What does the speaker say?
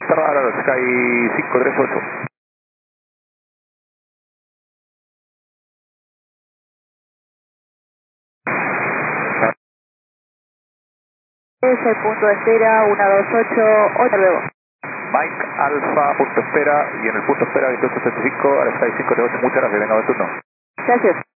Cerrado, Sky 538. Es el punto de espera 128, hasta luego. Mike Alfa, punto espera, y en el punto espera 2875 al Sky 538. Muchas gracias, venga, buen turno. Gracias.